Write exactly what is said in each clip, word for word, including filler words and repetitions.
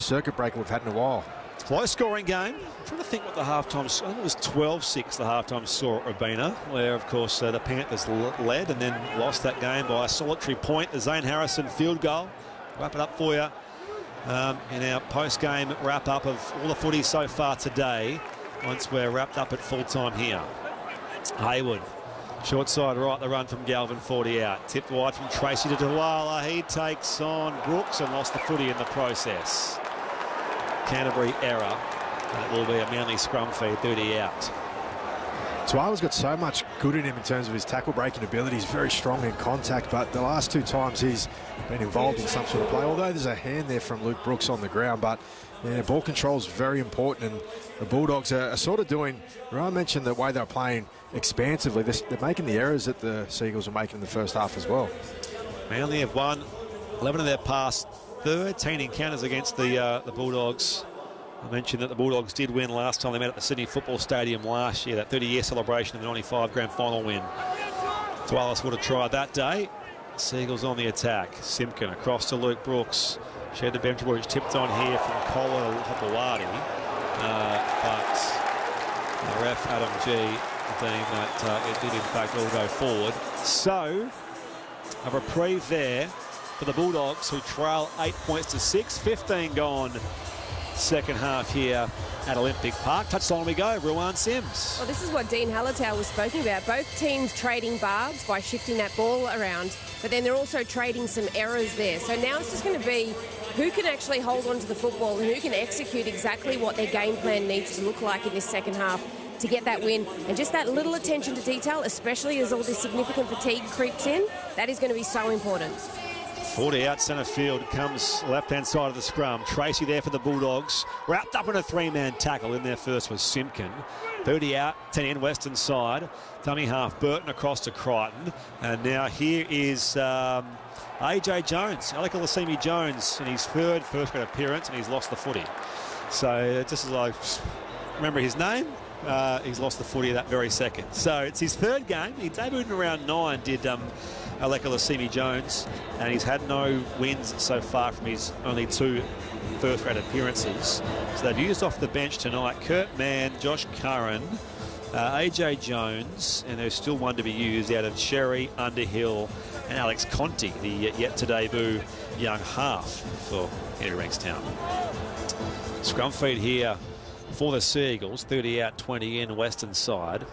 circuit breaker we've had in a while. Close scoring game. I'm trying to think what the halftime, I think it was twelve six the halftime score at Robina, where of course uh, the Panthers led and then lost that game by a solitary point. The Zane Harrison field goal. Wrap it up for you um, in our post-game wrap-up of all the footy so far today, once we're wrapped up at full-time here. Hayward, short side right, the run from Galvin, forty out. Tipped wide from Tracy to Dwala. He takes on Brooks and lost the footy in the process. Canterbury error. It will be a Manly scrum feed, thirty out. Dwala's got so much good in him in terms of his tackle breaking ability. He's very strong in contact, but the last two times he's been involved in some sort of play, although there's a hand there from Luke Brooks on the ground, but yeah, ball control is very important, and the Bulldogs are, are sort of doing, Ryan mentioned the way they're playing expansively, they're, they're making the errors that the Seagulls are making in the first half as well. Manly have won eleven of their past thirteen encounters against the, uh, the Bulldogs. I mentioned that the Bulldogs did win last time they met at the Sydney Football Stadium last year, that thirty-year celebration of the ninety-five grand final win. Dwallis would have tried that day. Seagulls on the attack. Simpkin across to Luke Brooks. Shared to Benjamin, which tipped on here from Kola Hopewadi. Uh, but the ref, Adam G, deemed that uh, it did in fact all go forward. So, a reprieve there for the Bulldogs, who trail eight points to six. fifteen gone. Second half here at Olympic Park. Touchline we go, Ruan Sims. Well, this is what Dean Hallertau was speaking about. Both teams trading barbs by shifting that ball around, but then they're also trading some errors there. So now it's just going to be who can actually hold on to the football and who can execute exactly what their game plan needs to look like in this second half to get that win. And just that little attention to detail, especially as all this significant fatigue creeps in, that is going to be so important. forty out centre field, comes left-hand side of the scrum. Tracy there for the Bulldogs. Wrapped up in a three-man tackle. In there first was Simpkin. thirty out, ten in, western side. Dummy half, Burton across to Crichton. And now here is um, A J Jones, Alec Olasimi Jones, in his third first-grade appearance, and he's lost the footy. So just as I remember his name, uh, he's lost the footy that very second. So it's his third game. He debuted in around nine, did... Um, Alec Olasimi Jones, and he's had no wins so far from his only two first-grade appearances. So they've used off the bench tonight Kurt Mann, Josh Curran, uh, A J Jones, and there's still one to be used out of Sherry, Underhill, and Alex Conti, the yet-to-debut young half for Henry Rankstown. Scrum feed here for the Seagulls, thirty out, twenty in, western side.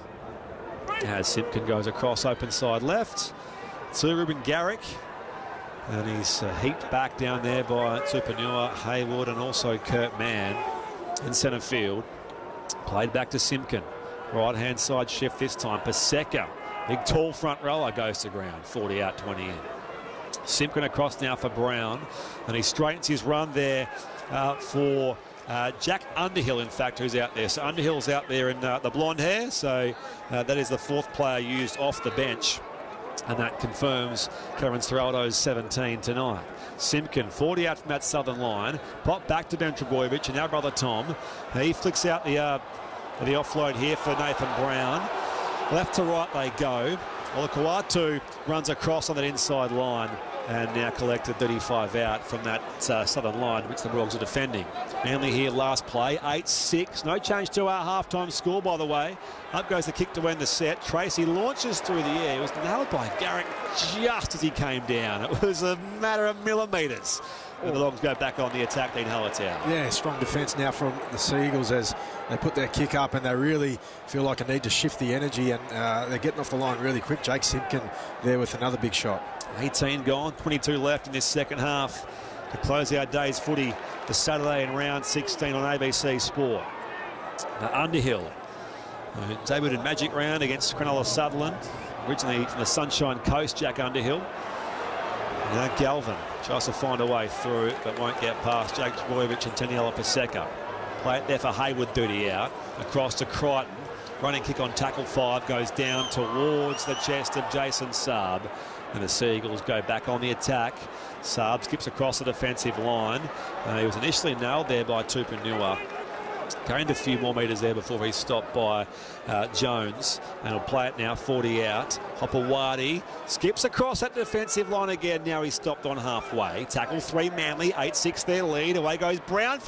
As Simpkin goes across open side left to Ruben Garrick, and he's uh, heaped back down there by Tupanua, Hayward, and also Kurt Mann in centre field. Played back to Simpkin. Right hand side shift this time. Paseka, big tall front rower, goes to ground. forty out, twenty in. Simpkin across now for Brown, and he straightens his run there uh, for uh, Jack Underhill, in fact, who's out there. So Underhill's out there in uh, the blonde hair, so uh, that is the fourth player used off the bench. And that confirms Cameron Serraldo's seventeen tonight. Simpkin, forty out from that southern line. Pop back to Ben Trebojevic, and now brother Tom. He flicks out the uh, the offload here for Nathan Brown. Left to right they go. Olakau'atu runs across on that inside line and now collected thirty-five out from that uh, southern line, which the Bulldogs are defending. Manly here last play, eight six. No change to our halftime score, by the way. Up goes the kick to end the set. Tracy launches through the air. It was nailed by Garrick just as he came down. It was a matter of millimetres. And the Bulldogs go back on the attack, Dean Hallertau. Yeah, strong defence now from the Seagulls as they put their kick up, and they really feel like a need to shift the energy, and uh, they're getting off the line really quick. Jake Simpkin there with another big shot. eighteen gone, twenty-two left in this second half to close our day's footy for Saturday in round sixteen on A B C Sport. Now Underhill, uh, debuted in Magic Round against Cronulla Sutherland, originally from the Sunshine Coast, Jack Underhill. And now Galvin tries to find a way through, but won't get past Jake Trebojevic and Taniela Paseka. Play it there for Hayward, thirty out. Across to Crichton. Running kick on tackle five goes down towards the chest of Jason Saab. And the Seagulls go back on the attack. Saab skips across the defensive line. Uh, he was initially nailed there by Tupanua. Gained a few more metres there before he's stopped by uh, Jones. And he'll play it now, forty out. Hopewadi skips across that defensive line again. Now he's stopped on halfway. Tackle three Manly, eight six their lead. Away goes Brown.